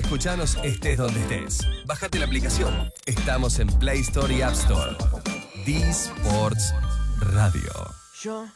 Escuchanos estés donde estés. Bájate la aplicación. Estamos en Play Store y App Store. D-Sports Radio.